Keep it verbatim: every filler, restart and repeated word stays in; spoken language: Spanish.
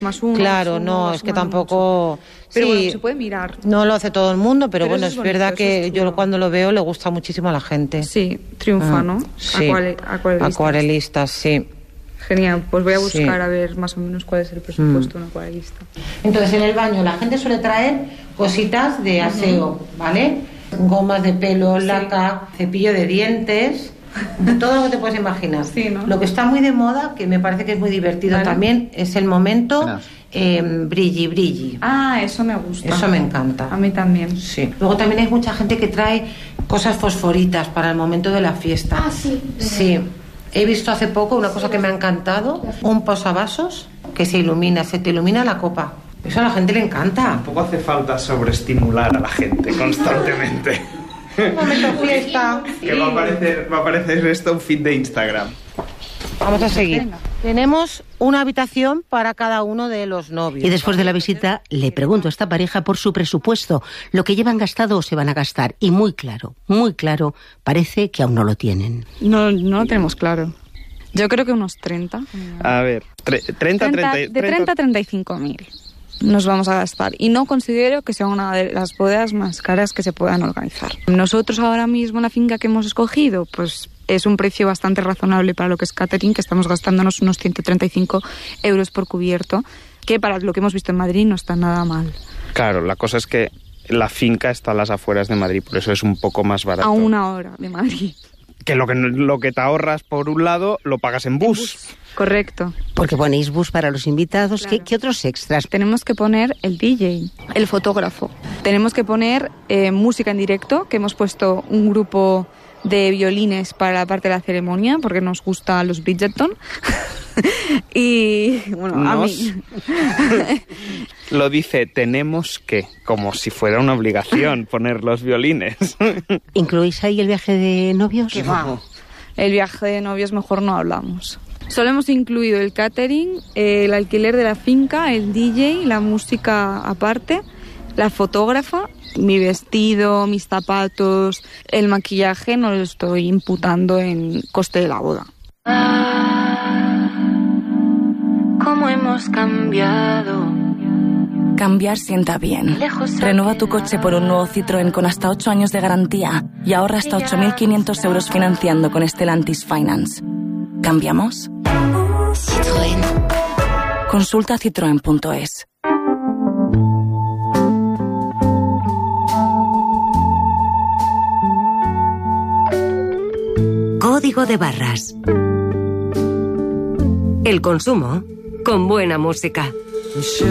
Más uno, claro, más uno, no, más es que uno, tampoco... Pero sí, bueno, se puede mirar. No lo hace todo el mundo, pero, Pero bueno, es es bonito, verdad que es yo cuando lo veo le gusta muchísimo a la gente. Sí, triunfa, Ah, ¿no? sí. Acuare- acuarelistas. Acuarelistas, sí. Genial, pues voy a buscar Sí. a ver más o menos cuál es el presupuesto de un acuarelista. Entonces, en el baño la gente suele traer cositas de aseo, ¿vale? Gomas de pelo, Sí. laca, cepillo de dientes, de todo lo que te puedes imaginar. Sí, ¿no? Lo que está muy de moda, que me parece que es muy divertido Vale. también, es el momento Buenas. eh, brilli brilli. Ah, eso me gusta. Eso me encanta. A mí también. Sí. Luego también hay mucha gente que trae cosas fosforitas para el momento de la fiesta. Ah, sí. Sí. He visto hace poco una cosa que me ha encantado, un posavasos que se ilumina, se te ilumina la copa. Eso a la gente le encanta. Tampoco hace falta sobreestimular a la gente constantemente. Un momento fiesta. Que va a aparecer, va a aparecer esto un feed de Instagram. Vamos a seguir. Tenemos una habitación para cada uno de los novios. Y después de la visita le pregunto a esta pareja por su presupuesto, lo que llevan gastado o se van a gastar. Y muy claro, muy claro, parece que aún no lo tienen. No, no lo tenemos claro. Yo creo que unos treinta. A ver, tre- treinta, treinta, de treinta a treinta y cinco mil nos vamos a gastar. Y no considero que sea una de las bodas más caras que se puedan organizar. Nosotros ahora mismo la finca que hemos escogido, pues es un precio bastante razonable para lo que es catering, que estamos gastándonos unos ciento treinta y cinco euros por cubierto, que para lo que hemos visto en Madrid no está nada mal. Claro, la cosa es que la finca está a las afueras de Madrid, por eso es un poco más barato. A una hora de Madrid. Que lo que, lo que te ahorras por un lado, lo pagas en bus. Correcto. Porque ponéis bus para los invitados. Claro. ¿Qué, qué otros extras? Tenemos que poner el D J, el fotógrafo. Tenemos que poner eh, música en directo, que hemos puesto un grupo de violines para la parte de la ceremonia, porque nos gusta los Bridgerton. Y bueno, a Nos. mí. Lo dice, tenemos que, como si fuera una obligación poner los violines. ¿Incluís ahí el viaje de novios? Que va. El viaje de novios mejor no hablamos. Solo hemos incluido el catering, el alquiler de la finca, el D J, la música aparte, la fotógrafa, mi vestido, mis zapatos, el maquillaje no lo estoy imputando en coste de la boda. ¿Cómo hemos cambiado? Cambiar sienta bien. Renueva tu coche por un nuevo Citroën con hasta ocho años de garantía y ahorra hasta ocho mil quinientos euros financiando con Stellantis Finance. ¿Cambiamos? Citroën. Consulta citroen punto es. Código de barras. El consumo con buena música.